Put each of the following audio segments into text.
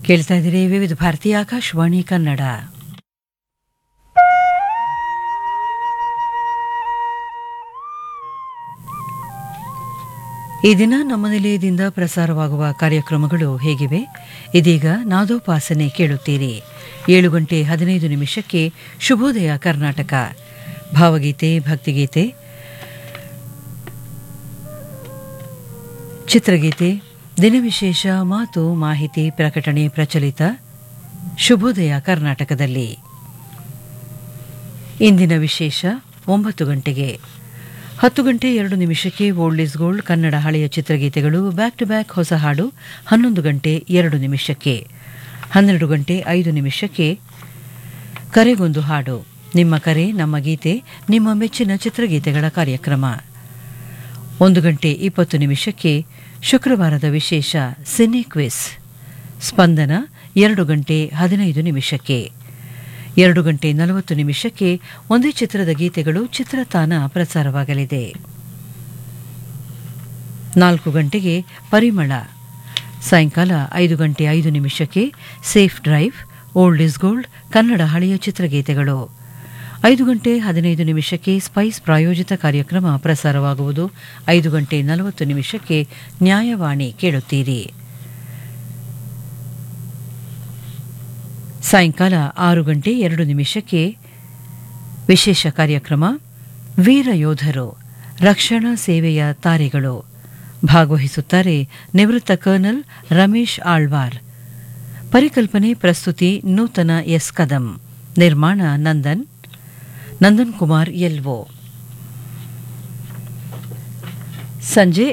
ಕೇಳ್ತಾ ಇದ್ದೀರಿ ವಿವಿಧ ಭಾರತೀಯ ಆಕಾಶವಾಣಿ ಕನ್ನಡ. ಈ ದಿನ ನಮ್ಮ ನಿಲಯದಿಂದ ಪ್ರಸಾರವಾಗುವ ಕಾರ್ಯಕ್ರಮಗಳು ಹೇಗಿವೆ? ಇದೀಗ ನಾದೋಪಾಸನೆ ಕೇಳುತ್ತೀರಿ. 7:15 ಶುಭೋದಯ ಕರ್ನಾಟಕ, ಭಾವಗೀತೆ, ಭಕ್ತಿಗೀತೆ, ಚಿತ್ರಗೀತೆ, ದಿನವಿಶೇಷ, ಮಾತು, ಮಾಹಿತಿ, ಪ್ರಕಟಣೆ ಪ್ರಚಲಿತ ಶುಭೋದಯ ಕರ್ನಾಟಕದಲ್ಲಿ. ಇಂದಿನ ವಿಶೇಷ 9 ಗಂಟೆಗೆ. 10:02 ಓಲ್ಡ್ ಈಸ್ ಗೋಲ್ಡ್ ಕನ್ನಡ ಹಳೆಯ ಚಿತ್ರಗೀತೆಗಳು ಬ್ಯಾಕ್ ಟು ಬ್ಯಾಕ್ ಹೊಸ ಹಾಡು 11:02. 12:05 ಕರೆಗೊಂದು ಹಾಡು, ನಿಮ್ಮ ಕರೆ ನಮ್ಮ ಗೀತೆ, ನಿಮ್ಮ ಮೆಚ್ಚಿನ ಚಿತ್ರಗೀತೆಗಳ ಕಾರ್ಯಕ್ರಮ. 1:20 ಶುಕ್ರವಾರದ ವಿಶೇಷ ಸಿನಿ ಕ್ವಿಸ್ ಸ್ಪಂದನ. 2:15 2:40 ಒಂದೇ ಚಿತ್ರದ ಗೀತೆಗಳು ಚಿತ್ರತಾನ ಪ್ರಸಾರವಾಗಲಿದೆ. 4 ಗಂಟೆಗೆ ಪರಿಮಳ. ಸಾಯಂಕಾಲ 5:05 safe drive old is gold Kannada ಹಳೆಯ ಚಿತ್ರಗೀತೆಗಳು. 5:15 ಸ್ಪೈಸ್ ಪ್ರಾಯೋಜಿತ ಕಾರ್ಯಕ್ರಮ ಪ್ರಸಾರವಾಗುವುದು. 5:40 ನ್ಯಾಯವಾಣಿ ಕೇಳುತ್ತೀರಿ. ಸಾಯಂಕಾಲ 6:02 ವಿಶೇಷ ಕಾರ್ಯಕ್ರಮ ವೀರ ಯೋಧರು ರಕ್ಷಣಾ ಸೇವೆಯ ತಾರೆಗಳು. ಭಾಗವಹಿಸುತ್ತಾರೆ ನಿವೃತ್ತ ಕರ್ನಲ್ ರಮೇಶ್ ಆಳ್ವಾರ್. ಪರಿಕಲ್ಪನೆ ಪ್ರಸ್ತುತಿ ನೂತನ ಎಸ್ ಕದಂ. ನಿರ್ಮಾಣ ನಂದನ್ ಕುಮಾರ್ ಎಲ್ಒ. ಸಂಜೆ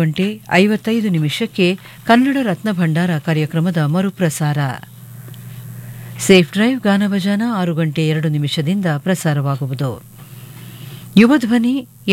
6:55 ಕನ್ನಡ ರತ್ನ ಭಂಡಾರ ಕಾರ್ಯಕ್ರಮದ ಮರುಪ್ರಸಾರ. Safe drive ಗಾನಭಜಾನ 6:02 ಪ್ರಸಾರವಾಗುವುದು. ಯುವಧ್ವನಿ